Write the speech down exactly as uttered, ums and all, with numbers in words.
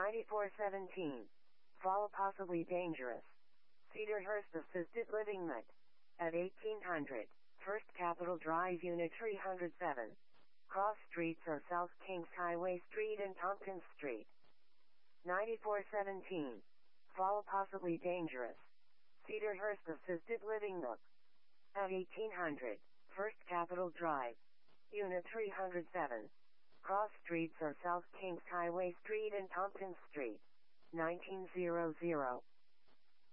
ninety-four seventeen. Fall possibly dangerous. Cedarhurst Assisted Living Met. At eighteen hundred. First Capitol Drive Unit three oh seven. Cross streets are South Kings Highway Street and Tompkins Street. ninety-four seventeen. Fall possibly dangerous. Cedarhurst Assisted Living Nook. At eighteen hundred. First Capitol Drive. Unit three oh seven. Cross streets are South Kings Highway Street and Tompkins Street. nineteen hundred.